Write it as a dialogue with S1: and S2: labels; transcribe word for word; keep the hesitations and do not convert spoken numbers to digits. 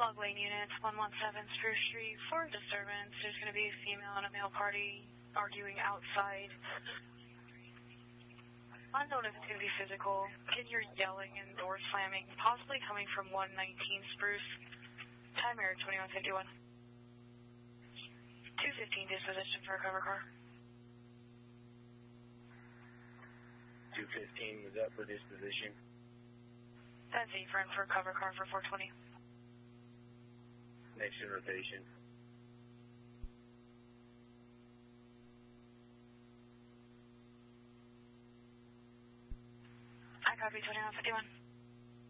S1: Log lane units, one one seven Spruce Street, for disturbance. There's going to be a female and a male party arguing outside. Unknown if it's going to be physical. Can hear yelling and door slamming, possibly coming from one nineteen Spruce. Time error twenty-one fifty-one. two fifteen disposition for a cover car.
S2: two fifteen was up for disposition.
S1: That's eight front for a cover car for four twenty.
S2: Next in rotation.
S1: I copy twenty-one fifty-one.